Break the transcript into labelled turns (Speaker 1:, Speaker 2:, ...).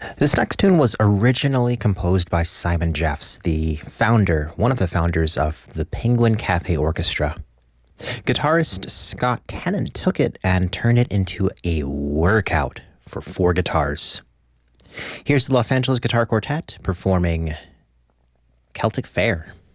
Speaker 1: This next tune was originally composed by Simon Jeffs, one of the founders of the Penguin Cafe Orchestra. Guitarist Scott Tennant took it and turned it into a workout for 4 guitars. Here's the Los Angeles Guitar Quartet performing Celtic Fair.